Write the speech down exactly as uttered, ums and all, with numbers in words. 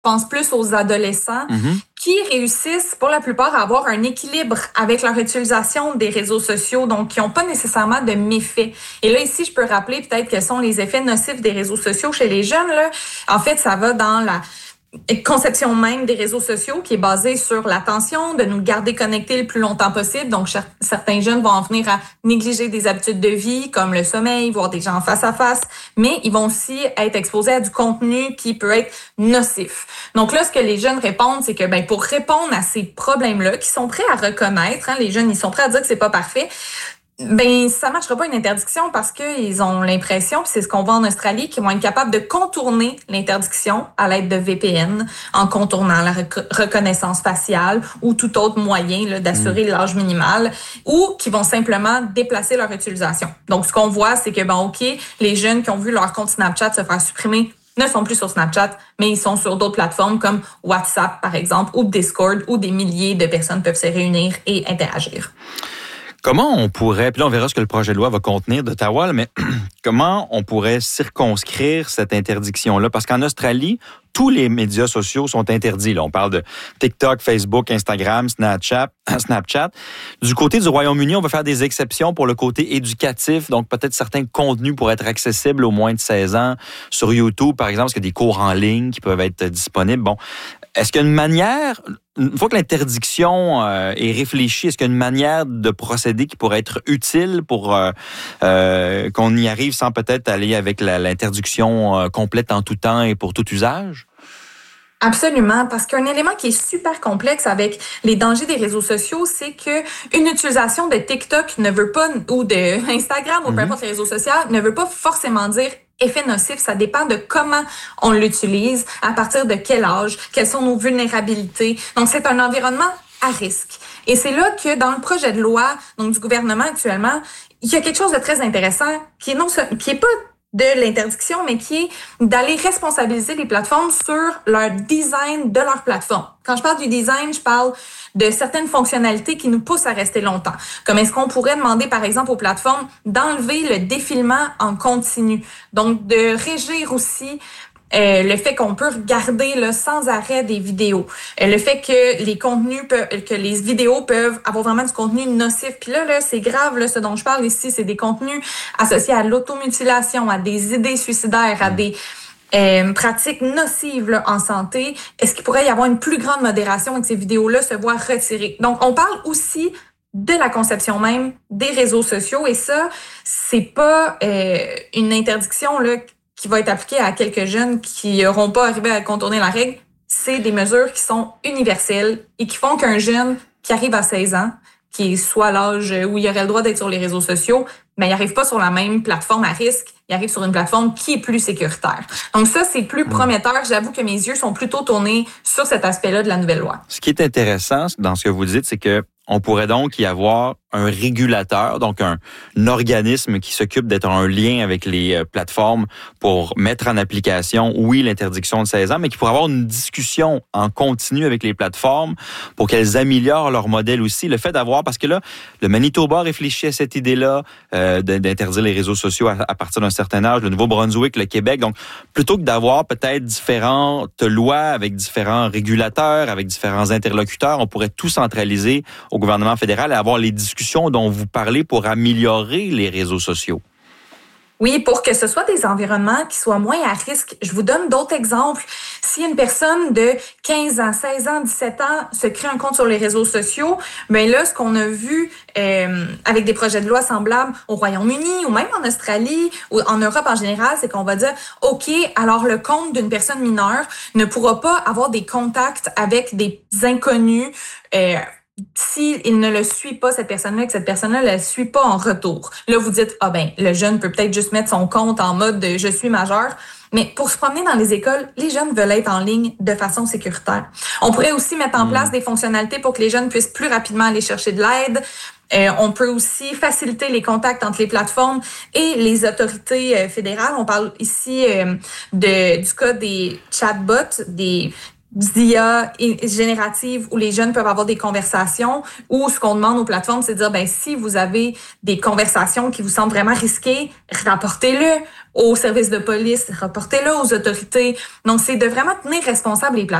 pense plus aux adolescents, mm-hmm. qui réussissent pour la plupart à avoir un équilibre avec leur utilisation des réseaux sociaux, donc qui n'ont pas nécessairement de méfaits. Et là, ici, je peux rappeler peut-être quels sont les effets nocifs des réseaux sociaux chez les jeunes. Là. En fait, ça va dans la conception même des réseaux sociaux qui est basée sur l'attention, de nous garder connectés le plus longtemps possible. Donc, certains jeunes vont en venir à négliger des habitudes de vie comme le sommeil, voir des gens face à face, mais ils vont aussi être exposés à du contenu qui peut être nocif. Donc là, ce que les jeunes répondent, c'est que ben pour répondre à ces problèmes-là, qu'ils sont prêts à reconnaître, hein, les jeunes, ils sont prêts à dire que c'est pas parfait, ben ça marchera pas une interdiction parce qu'ils ont l'impression, puis c'est ce qu'on voit en Australie, qu'ils vont être capables de contourner l'interdiction à l'aide de V P N, en contournant la rec- reconnaissance faciale ou tout autre moyen là, d'assurer mmh. l'âge minimal, ou qui vont simplement déplacer leur utilisation. Donc ce qu'on voit, c'est que bon ok, les jeunes qui ont vu leur compte Snapchat se faire supprimer ne sont plus sur Snapchat, mais ils sont sur d'autres plateformes comme WhatsApp par exemple, ou Discord, où des milliers de personnes peuvent se réunir et interagir. Comment on pourrait, puis là on verra ce que le projet de loi va contenir d'Ottawa, mais comment on pourrait circonscrire cette interdiction-là? Parce qu'en Australie, tous les médias sociaux sont interdits. Là, on parle de TikTok, Facebook, Instagram, Snapchat. Snapchat. Du côté du Royaume-Uni, on va faire des exceptions pour le côté éducatif. Donc, peut-être certains contenus pourraient être accessibles aux moins de seize ans sur YouTube, par exemple, parce qu'il y a des cours en ligne qui peuvent être disponibles. Bon, est-ce qu'il y a une manière, une fois que l'interdiction euh, est réfléchie, est-ce qu'il y a une manière de procéder qui pourrait être utile pour euh, euh, qu'on y arrive sans peut-être aller avec la, l'interdiction euh, complète en tout temps et pour tout usage? Absolument, parce qu'un élément qui est super complexe avec les dangers des réseaux sociaux, c'est que une utilisation de TikTok ne veut pas, ou de Instagram, ou peu importe les réseaux sociaux, ne veut pas forcément dire effet nocif. Ça dépend de comment on l'utilise, à partir de quel âge, quelles sont nos vulnérabilités. Donc, c'est un environnement à risque. Et c'est là que dans le projet de loi, donc du gouvernement actuellement, il y a quelque chose de très intéressant qui est non, qui est pas de l'interdiction, mais qui est d'aller responsabiliser les plateformes sur leur design de leur plateforme. Quand je parle du design, je parle de certaines fonctionnalités qui nous poussent à rester longtemps. Comme est-ce qu'on pourrait demander, par exemple, aux plateformes d'enlever le défilement en continu. Donc, de régir aussi Euh, le fait qu'on peut regarder là, sans arrêt des vidéos, euh, le fait que les contenus peuvent, que les vidéos peuvent avoir vraiment du contenu nocif. Puis là, là, c'est grave, là, ce dont je parle ici, c'est des contenus associés à l'automutilation, à des idées suicidaires, à des euh, pratiques nocives là, en santé. Est-ce qu'il pourrait y avoir une plus grande modération et que ces vidéos-là se voient retirées? Donc, on parle aussi de la conception même des réseaux sociaux, et ça, c'est pas euh, une interdiction là qui va être appliquée à quelques jeunes qui n'auront pas arrivé à contourner la règle. C'est des mesures qui sont universelles et qui font qu'un jeune qui arrive à seize ans, qui est soit l'âge où il aurait le droit d'être sur les réseaux sociaux, mais il n'arrive pas sur la même plateforme à risque, il arrive sur une plateforme qui est plus sécuritaire. Donc ça, c'est plus prometteur. J'avoue que mes yeux sont plutôt tournés sur cet aspect-là de la nouvelle loi. Ce qui est intéressant dans ce que vous dites, c'est que on pourrait donc y avoir un régulateur, donc un, un organisme qui s'occupe d'être en lien avec les euh, plateformes pour mettre en application, oui, l'interdiction de seize ans, mais qui pourrait avoir une discussion en continu avec les plateformes pour qu'elles améliorent leur modèle aussi. Le fait d'avoir, parce que là, le Manitoba réfléchit à cette idée-là euh, d'interdire les réseaux sociaux à, à partir d'un certain âge, le Nouveau-Brunswick, le Québec. Donc, plutôt que d'avoir peut-être différentes lois avec différents régulateurs, avec différents interlocuteurs, on pourrait tout centraliser au gouvernement fédéral et avoir les discussions dont vous parlez pour améliorer les réseaux sociaux. Oui, pour que ce soit des environnements qui soient moins à risque. Je vous donne d'autres exemples. Si une personne de quinze ans, seize ans, dix-sept ans se crée un compte sur les réseaux sociaux, ben là, ce qu'on a vu euh, avec des projets de loi semblables au Royaume-Uni ou même en Australie ou en Europe en général, c'est qu'on va dire, OK, alors le compte d'une personne mineure ne pourra pas avoir des contacts avec des inconnus euh, s'il ne le suit pas, cette personne-là, que cette personne-là ne le suit pas en retour. Là, vous dites, ah ben, le jeune peut peut-être juste mettre son compte en mode de « je suis majeur ». Mais pour se promener dans les écoles, les jeunes veulent être en ligne de façon sécuritaire. On pourrait aussi mettre en place des fonctionnalités pour que les jeunes puissent plus rapidement aller chercher de l'aide. Euh, on peut aussi faciliter les contacts entre les plateformes et les autorités euh, fédérales. On parle ici euh, de, du cas des chatbots, des d'I A générative où les jeunes peuvent avoir des conversations, où ce qu'on demande aux plateformes, c'est de dire, ben si vous avez des conversations qui vous semblent vraiment risquées, rapportez-le aux services de police, rapportez-le aux autorités. Donc, c'est de vraiment tenir responsables les plateformes.